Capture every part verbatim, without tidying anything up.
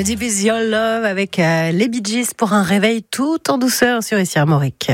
Deep is Your Love avec euh, les Bee Gees pour un réveil tout en douceur sur Ici Armorique.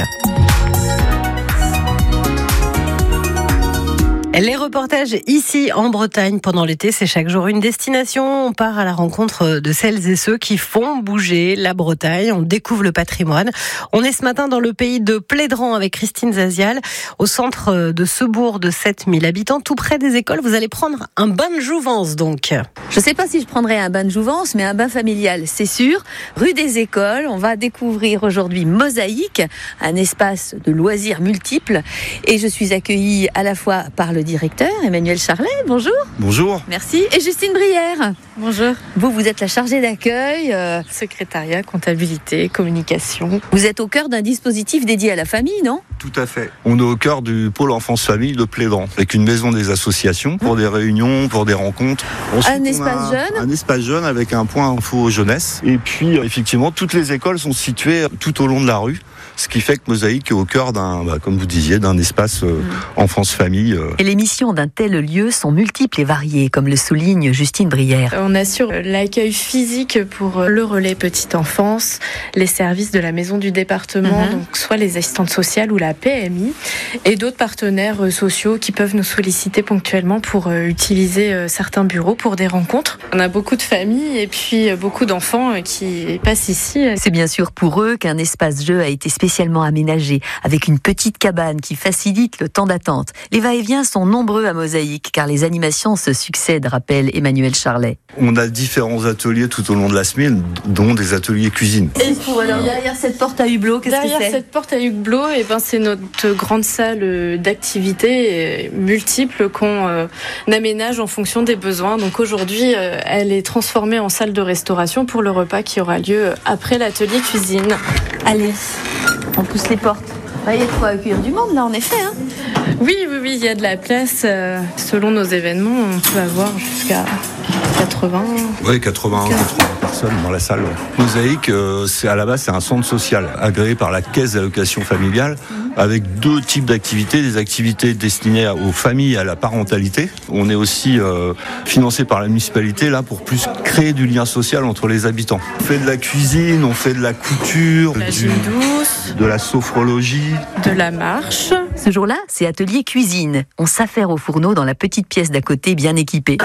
Les reportages ici en Bretagne pendant l'été, c'est chaque jour une destination. On part à la rencontre de celles et ceux qui font bouger la Bretagne. On découvre le patrimoine. On est ce matin dans le pays de Plédran avec Christine Zazial, au centre de ce bourg de sept mille habitants, tout près des écoles. Vous allez prendre un bain de jouvence donc. Je ne sais pas si je prendrai un bain de jouvence, mais un bain familial, c'est sûr. Rue des Écoles, on va découvrir aujourd'hui Mosaïque, un espace de loisirs multiples. Et je suis accueillie à la fois par le directeur, Emmanuel Charlet, bonjour. Bonjour. Merci. Et Justine Brière. Bonjour. Vous, vous êtes la chargée d'accueil. Euh... Secrétariat, comptabilité, communication. Vous êtes au cœur d'un dispositif dédié à la famille, non ? Tout à fait. On est au cœur du pôle enfance-famille de Plédran, avec une maison des associations pour des réunions, pour des rencontres. Ensuite, un espace jeune Un espace jeune avec un point info jeunesse. Et puis, effectivement, toutes les écoles sont situées tout au long de la rue. Ce qui fait que Mosaïque est au cœur d'un, bah, comme vous disiez, d'un espace euh, enfance-famille. Euh. Et les missions d'un tel lieu sont multiples et variées, comme le souligne Justine Brière. On assure l'accueil physique pour le relais petite enfance, les services de la maison du département, mmh. donc soit les assistantes sociales ou la P M I, et d'autres partenaires sociaux qui peuvent nous solliciter ponctuellement pour euh, utiliser euh, certains bureaux pour des rencontres. On a beaucoup de familles et puis euh, beaucoup d'enfants euh, qui passent ici. C'est bien sûr pour eux qu'un espace jeu a été spécialisé spécialement aménagé, avec une petite cabane qui facilite le temps d'attente. Les va-et-vient sont nombreux à Mosaïque, car les animations se succèdent, rappelle Emmanuel Charlet. On a différents ateliers tout au long de la semaine, dont des ateliers cuisine. Et pour, alors, derrière cette porte à hublot, qu'est-ce derrière que c'est ? cette porte à hublot, eh ben, c'est notre grande salle d'activités multiples qu'on euh, aménage en fonction des besoins. Donc aujourd'hui, euh, elle est transformée en salle de restauration pour le repas qui aura lieu après l'atelier cuisine. Allez, on pousse les portes. Bah, il y a de quoi accueillir du monde là, en effet. Hein. Oui, oui, oui, il y a de la place. Euh, selon nos événements, on peut avoir jusqu'à quatre-vingts. Oui, quatre-vingts, quatre-vingts personnes dans la salle. Ouais. Mosaïque, euh, c'est à la base, c'est un centre social agréé par la Caisse d'allocation familiale, mmh. avec deux types d'activités, des activités destinées aux familles et à la parentalité. On est aussi euh, financé par la municipalité là pour plus créer du lien social entre les habitants. On fait de la cuisine, on fait de la couture, de la du, gym douce, de la sophrologie, de la marche. Ce jour-là, c'est atelier cuisine. On s'affaire au fourneau dans la petite pièce d'à côté bien équipée.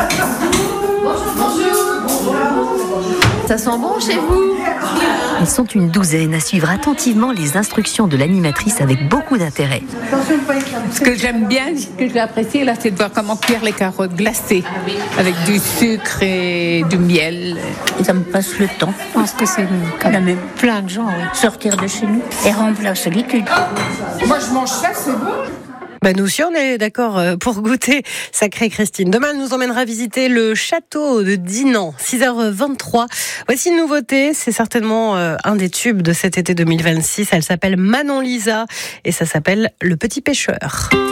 Ça sent bon chez vous ? Ils sont une douzaine à suivre attentivement les instructions de l'animatrice avec beaucoup d'intérêt. Ce que j'aime bien, ce que j'ai apprécié là, c'est de voir comment cuire les carottes glacées avec du sucre et du miel. Et ça me passe le temps. Je pense que c'est quand même plein de gens oui. sortir de chez nous et rendre la solitude. Moi je mange ça, c'est bon. Ben nous aussi on est d'accord pour goûter. Sacrée Christine. Demain elle nous emmènera visiter le château de Dinan. six heures vingt-trois. Voici une nouveauté. C'est certainement un des tubes de cet été deux mille vingt-six. Elle s'appelle Manon Lisa et ça s'appelle Le Petit Pêcheur.